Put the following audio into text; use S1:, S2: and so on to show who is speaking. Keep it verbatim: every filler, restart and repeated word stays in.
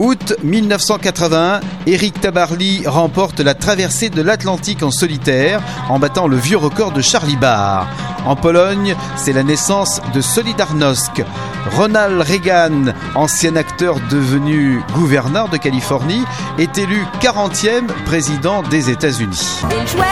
S1: Août mille neuf cent quatre-vingt-un, Éric Tabarly remporte la traversée de l'Atlantique en solitaire en battant le vieux record de Charlie Barr. En Pologne, c'est la naissance de Solidarnosc. Ronald Reagan, ancien acteur devenu gouverneur de Californie, est élu quarantième président des États-Unis.
S2: Il jouait